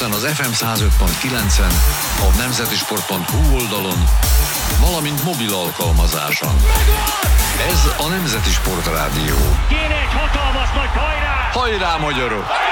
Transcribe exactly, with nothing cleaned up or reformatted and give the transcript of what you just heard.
Budapesten az ef em száz öt pont kilencen, a nemzetisport pont hu oldalon, valamint mobil alkalmazáson. Ez a Nemzeti Sport Rádió. Kéne egy hatalmas nagy hajrá! Hajrá, magyarok!